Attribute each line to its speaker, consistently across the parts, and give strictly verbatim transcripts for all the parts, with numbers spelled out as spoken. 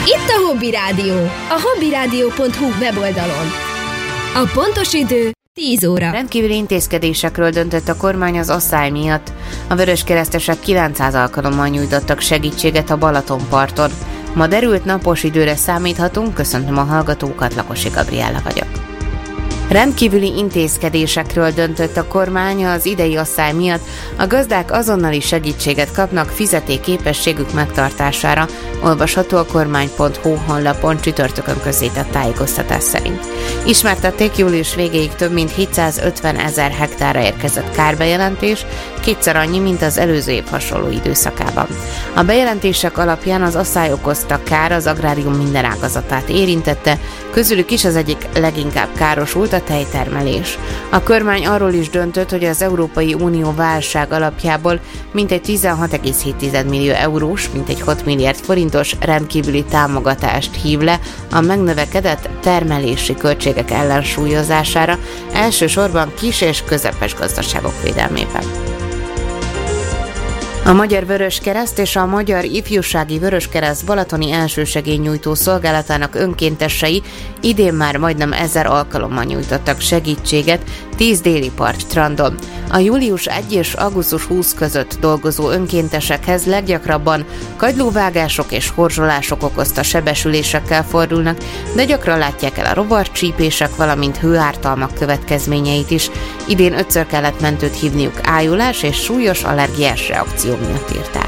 Speaker 1: Itt a Hobby Rádió, a hobbyrádió pont hu weboldalon. A pontos idő tíz óra.
Speaker 2: Rendkívüli intézkedésekről döntött a kormány az asszály miatt. A vöröskeresztesek kilencszáz alkalommal nyújtottak segítséget a Balatonparton. Ma derült napos időre számíthatunk, köszöntöm a hallgatókat, Lakosi Gabriella vagyok. Rendkívüli intézkedésekről döntött a kormány az idei asszály miatt. A gazdák azonnali segítséget kapnak fizetékképességük megtartására, olvasható a kormány pont hu honlapon csütörtökön közzétett tájékoztatás szerint. Ismertették, július végéig több mint hétszázötven ezer hektárra érkezett kárbejelentés, kétszer annyi, mint az előző év hasonló időszakában. A bejelentések alapján az asszály okozta kár az agrárium minden ágazatát érintette, közülük is az egyik leginkább károsult a tejtermelés. A kormány arról is döntött, hogy az Európai Unió válság alapjából mintegy tizenhat egész hét millió eurós, mintegy hat milliárd forintos rendkívüli támogatást hív le a megnövekedett termelési költségek ellensúlyozására, elsősorban kis és közepes gazdaságok védelmében. A Magyar Vöröskereszt és a Magyar Ifjúsági Vöröskereszt balatoni elsősegélynyújtó szolgálatának önkéntesei idén már majdnem ezer alkalommal nyújtottak segítséget tíz déli partstrandon. A július elseje és augusztus huszadika között dolgozó önkéntesekhez leggyakrabban kagylóvágások és horzsolások okozta sebesülésekkel fordulnak, de gyakran látják el a rovarcsípések, valamint hőártalmak következményeit is. Idén ötször kellett mentőt hívniuk ájulás és súlyos allergiás reakció miatt írták.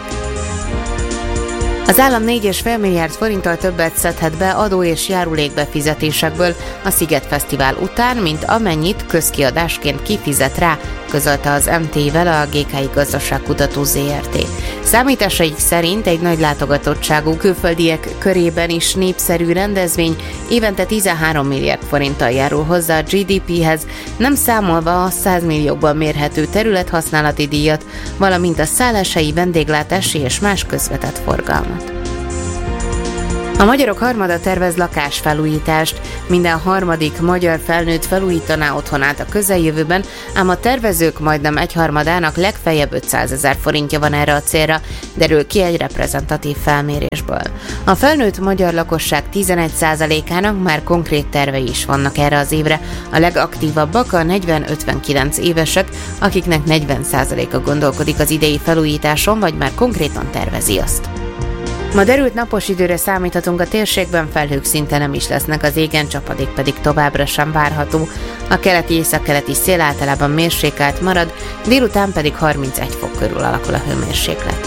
Speaker 2: Az állam négy egész öt milliárd forinttal többet szedhet be adó- és járulékbefizetésekből a Sziget Fesztivál után, mint amennyit közkiadásként kifizet rá, közölte az em té-vel a gé ká i Gazdaságkutató zé er té. Számításaik szerint egy nagy látogatottságú külföldiek körében is népszerű rendezvény évente tizenhárom milliárd forinttal járul hozzá a gé dé péhez, nem számolva a száz milliókban mérhető területhasználati díjat, valamint a szálláshely, vendéglátási és más közvetett forgalmat. A magyarok harmada tervez lakásfelújítást. Minden harmadik magyar felnőtt felújítaná otthonát a közeljövőben, ám a tervezők majdnem egyharmadának legfeljebb ötszázezer forintja van erre a célra, derül ki egy reprezentatív felmérésből. A felnőtt magyar lakosság tizenegy százalékának már konkrét tervei is vannak erre az évre. A legaktívabbak a negyven-ötvenkilenc évesek, akiknek negyven százaléka gondolkodik az idei felújításon, vagy már konkrétan tervezi azt. Ma derült napos időre számíthatunk, a térségben felhők szinte nem is lesznek az égen, csapadék pedig továbbra sem várható. A keleti északkeleti szél általában mérsékelt marad, délután pedig harmincegy fok körül alakul a hőmérséklet.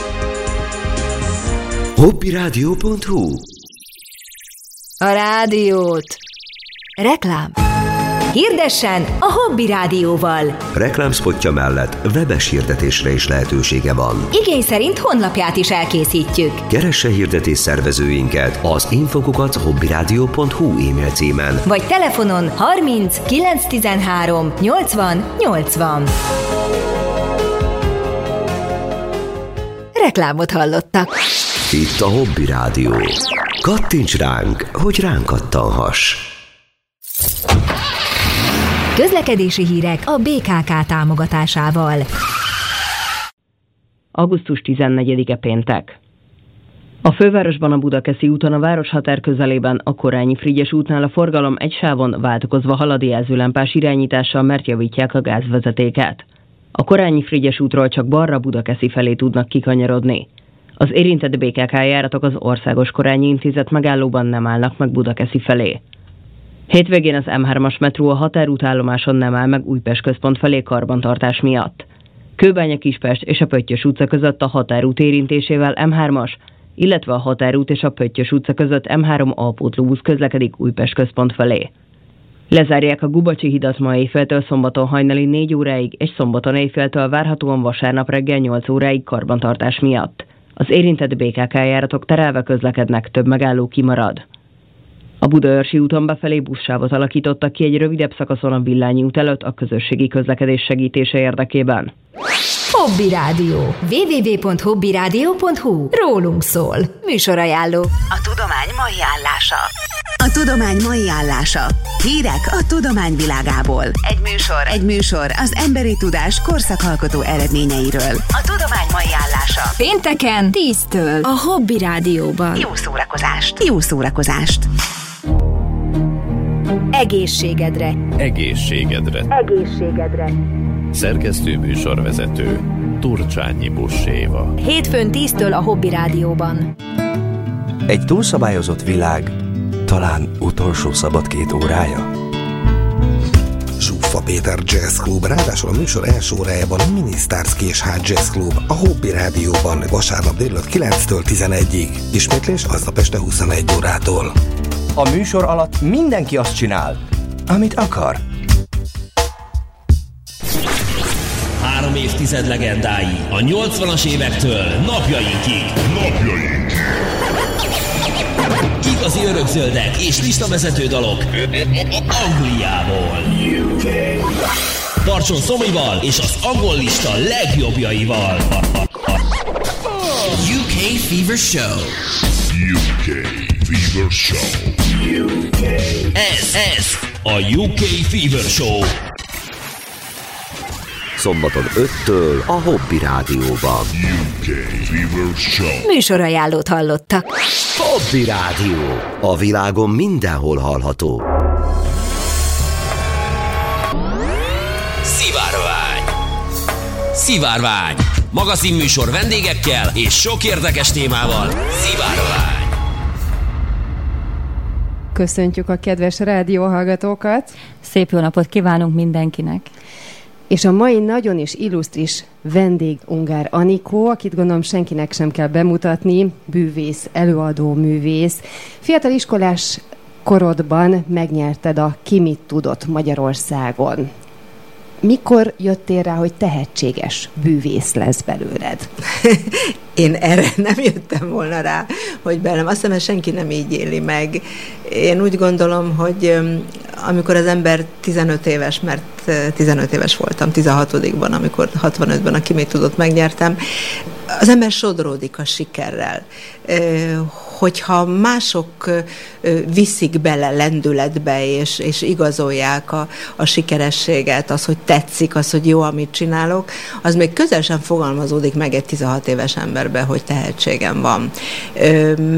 Speaker 3: hobby rádió pont hu
Speaker 1: A rádiót. Reklám. Hirdessen a Hobby Rádióval.
Speaker 3: Reklámszpotja mellett webes hirdetésre is lehetősége van.
Speaker 1: Igény szerint honlapját is elkészítjük.
Speaker 3: Keresse hirdetés szervezőinket az infokukat hobbyrádió pont hu e-mail címen.
Speaker 1: Vagy telefonon harminc kilenc tizenhárom nyolcvan nyolcvan. Reklámot hallottak.
Speaker 3: Itt a Hobby Rádió. Kattints ránk, hogy ránk kattanhass.
Speaker 1: Közlekedési hírek a bé ká ká támogatásával.
Speaker 4: augusztus tizennegyedike péntek. A fővárosban a Budakeszi úton a városhatár közelében a Korányi-Frigyes útnál a forgalom egy sávon váltakozva halad jelzőlámpás irányítással, mert javítják a gázvezetéket. A Korányi-Frigyes útról csak balra Budakeszi felé tudnak kikanyarodni. Az érintett bé ká ká járatok az Országos Korányi Intézet megállóban nem állnak meg Budakeszi felé. Hétvégén az em hármas metró a határútállomáson nem áll meg Újpest központ felé karbantartás miatt. Kőbánya-Kispest és a Pöttyös utca között a határút érintésével em hármas, illetve a határút és a Pöttyös utca között em három alpótlóbusz közlekedik Újpest központ felé. Lezárják a Gubacsi hidat ma éjféltől szombaton hajnali négy óráig, és szombaton éjféltől várhatóan vasárnap reggel nyolc óráig karbantartás miatt. Az érintett bé ká ká járatok terelve közlekednek, több megálló kimarad. A Budaörsi úton befelé buszsávot alakítottak ki egy rövidebb szakaszon a Villányi út előtt a közösségi közlekedés segítése érdekében.
Speaker 1: Hobby Rádió. double-u double-u double-u pont hobby rádió pont hu. Rólunk szól. Műsorajánló.
Speaker 5: A tudomány mai állása. A tudomány mai állása. Hírek a tudomány világából. Egy műsor. Egy műsor az emberi tudás korszakalkotó eredményeiről. A tudomány mai állása.
Speaker 1: Pénteken tíztől a Hobby Rádióban.
Speaker 5: Jó szórakozást. Jó szórakozást.
Speaker 1: Egészségedre.
Speaker 6: Egészségedre.
Speaker 1: Egészségedre.
Speaker 6: Szerkesztő műsorvezető Turcsányi Buss-Éva.
Speaker 1: Hétfőn tíztől a Hobby Rádióban.
Speaker 7: Egy túlszabályozott világ, talán utolsó szabad két órája.
Speaker 8: Zsuffa Péter Jazz Club, ráadásul a műsor első órájában a Minisztárz Késház Jazz Club, a Hobby Rádióban vasárnap délután kilenctől tizenegyig. Ismétlés aznap este huszonegy órától.
Speaker 7: A műsor alatt mindenki azt csinál, amit akar.
Speaker 9: Három évtized legendái a nyolcvanas évektől napjainkig. Napjainkig. Igazi örökzöldek és listavezető dalok Angliából. Tartson Szomival és az angol lista legjobbjaival. U K Fever Show.
Speaker 10: U K Fever Show. U K.
Speaker 9: Ez, ez a U K Fever Show.
Speaker 3: Szombaton öttől a Hobby Rádióban.
Speaker 10: U K Fever Show.
Speaker 1: Műsorajánlót hallottak.
Speaker 3: Hobby Rádió. A világon mindenhol hallható.
Speaker 9: Szivárvány. Szivárvány. Magazinműsor vendégekkel és sok érdekes témával. Szivárvány.
Speaker 11: Köszöntjük a kedves rádióhallgatókat.
Speaker 12: Szép jó napot kívánunk mindenkinek.
Speaker 11: És a mai nagyon is illusztris vendég Ungár Anikó, akit gondolom senkinek sem kell bemutatni, bűvész, előadó művész. Fiatal iskolás korodban megnyerted a Ki mit tudott Magyarországon. Mikor jöttél rá, hogy tehetséges bűvész lesz belőled?
Speaker 13: Én erre nem jöttem volna rá, hogy belem. Azt hiszem, senki nem így éli meg. Én úgy gondolom, hogy amikor az ember tizenöt éves, mert tizenöt éves voltam, tizenhatodikban, amikor hatvanötben a Ki mit tudott megnyertem, az ember sodródik a sikerrel. Hogyha mások viszik bele lendületbe, és, és igazolják a, a sikerességet, az, hogy tetszik, az, hogy jó, amit csinálok, az még közel sem fogalmazódik meg egy tizenhat éves emberbe, hogy tehetségem van.